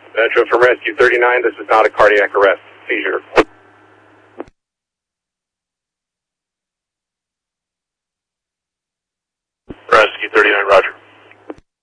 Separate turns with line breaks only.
Metro from Rescue 39, this is not a cardiac arrest seizure.